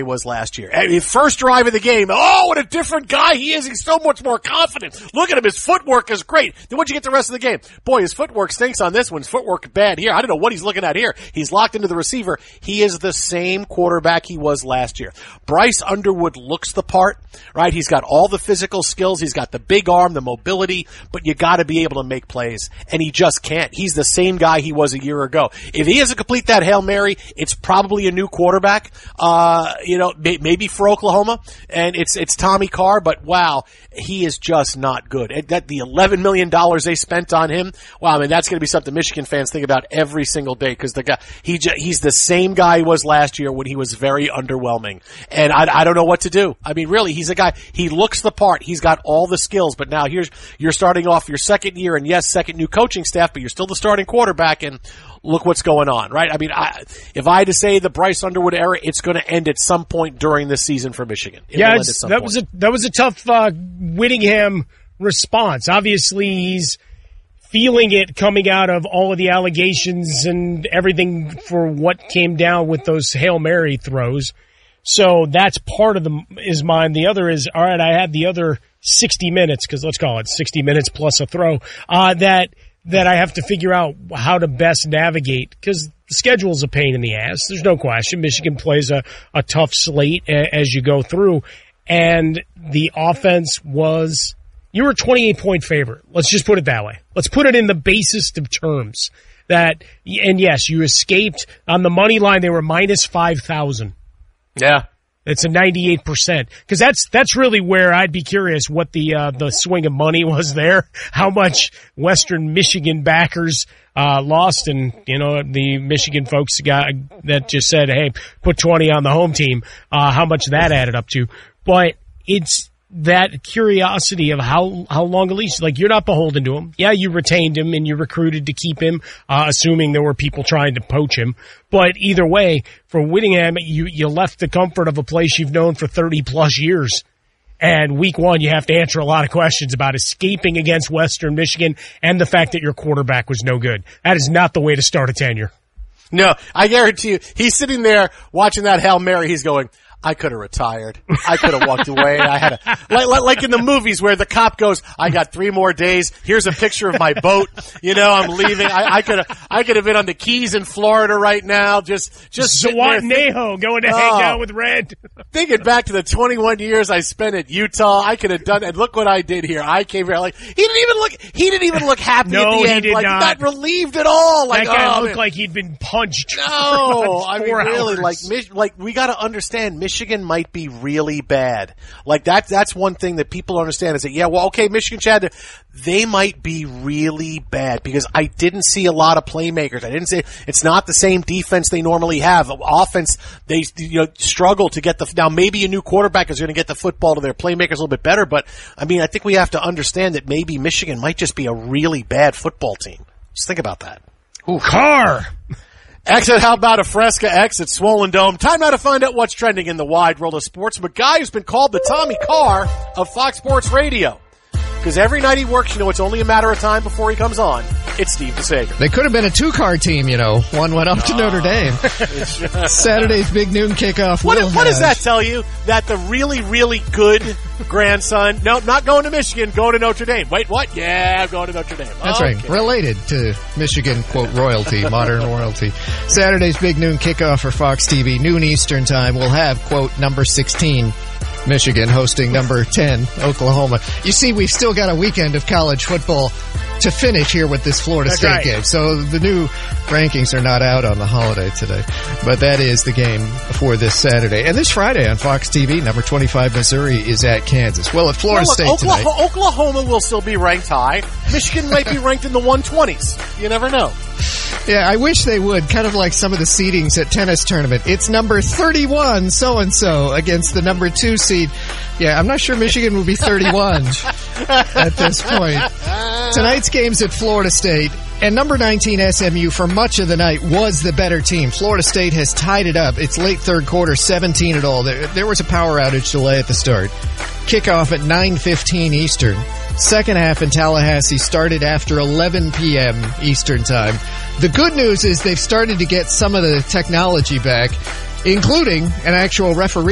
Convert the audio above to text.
he was last year. I mean, first drive of the game. Oh, what a different guy he is. He's so much more confident. Look at him. His footwork is great. Then what'd you get the rest of the game? Boy, his footwork stinks on this one. His footwork bad here. I don't know what he's looking at here. He's locked into the receiver. He is the same quarterback he was last year. Bryce Underwood looks the part, right? He's got all the physical skills. He's got the big arm, the mobility, but you got to be able to make plays, and he just can't. He's the same guy he was a year ago. If he doesn't complete that Hail Mary, it's probably a new quarterback. Maybe for Oklahoma, and it's Tommy Carr, but wow, he is just not good. That the $11 million they spent on him, wow, I mean, that's going to be something Michigan fans think about every single day, because the guy, he's the same guy he was last year when he was very underwhelming, and I don't know what to do. I mean, really, he's a guy, he looks the part, he's got all the skills, but now you're starting off your second year, and yes, second new coaching staff, but you're still the starting quarterback, and look what's going on, right? I mean, if I had to say the Bryce Underwood era, it's going to end at some point during this season for Michigan. That was a tough Whittingham response. Obviously, he's feeling it coming out of all of the allegations and everything for what came down with those Hail Mary throws. So that's part of his mind. The other is, all right, I had the other 60 minutes, because let's call it 60 minutes plus a throw, that I have to figure out how to best navigate, because the schedule's a pain in the ass. There's no question. Michigan plays a tough slate as you go through. And the offense was, you were a 28-point favorite. Let's just put it that way. Let's put it in the basest of terms. And yes, you escaped. On the money line, they were minus 5,000. Yeah. It's a 98%. Because that's really where I'd be curious what the swing of money was there. How much Western Michigan backers lost, and the Michigan folks that just said, hey, put 20 on the home team. How much that added up to. But it's that curiosity of how long a leash. Like, you're not beholden to him. Yeah, you retained him and you recruited to keep him, assuming there were people trying to poach him. But either way, for Whittingham, you left the comfort of a place you've known for 30 plus years. And week one, you have to answer a lot of questions about escaping against Western Michigan and the fact that your quarterback was no good. That is not the way to start a tenure. No, I guarantee you, he's sitting there watching that Hail Mary. He's going, I could have retired. I could have walked away. I had like in the movies where the cop goes, I got 3 more days. Here's a picture of my boat. I'm leaving. I could have been on the Keys in Florida right now. Just Zowatnejo going to hang out with Red. Thinking back to the 21 years I spent at Utah, I could have done, and look what I did here. I came here like, he didn't even look happy at the end. He did not relieved at all. That guy looked like he'd been punched. No, I mean, really, like we got to understand, Michigan might be really bad. Like that's one thing that people understand is that, yeah, well, okay, Michigan, Chad, they might be really bad, because I didn't see a lot of playmakers. I didn't see, it's not the same defense they normally have. Offense, they struggle to get now maybe a new quarterback is going to get the football to their playmakers a little bit better, but I mean, I think we have to understand that maybe Michigan might just be a really bad football team. Just think about that. Ooh, Carr! Exit, how about a Fresca X at Swollen Dome? Time now to find out what's trending in the wide world of sports from a guy who's been called the Tommy Carr of Fox Sports Radio. Because every night he works, it's only a matter of time before he comes on. It's Steve DeSager. They could have been a 2-car team, One went up to Notre Dame. Saturday's big noon kickoff. What does that tell you? That the really, really good grandson, no, not going to Michigan, going to Notre Dame. Wait, what? Yeah, going to Notre Dame. That's right. Related to Michigan, quote, royalty, modern royalty. Saturday's big noon kickoff for Fox TV, noon Eastern time. We'll have, quote, number 16. Michigan hosting number 10, Oklahoma. You see, we've still got a weekend of college football to finish here with this Florida State game. So the new rankings are not out on the holiday today. But that is the game for this Saturday. And this Friday on Fox TV, number 25 Missouri is at Kansas. Well, at Florida State tonight. Oklahoma will still be ranked high. Michigan might be ranked in the 120s. You never know. Yeah, I wish they would, kind of like some of the seedings at tennis tournament. It's number 31 so-and-so against the number 2 seed. Yeah, I'm not sure Michigan will be 31 at this point. Tonight's game's at Florida State, and number 19 SMU for much of the night was the better team. Florida State has tied it up. It's late third quarter, 17 at all. There was a power outage delay at the start. Kickoff at 9:15 Eastern. Second half in Tallahassee started after 11 p.m. Eastern time. The good news is they've started to get some of the technology back, including an actual referee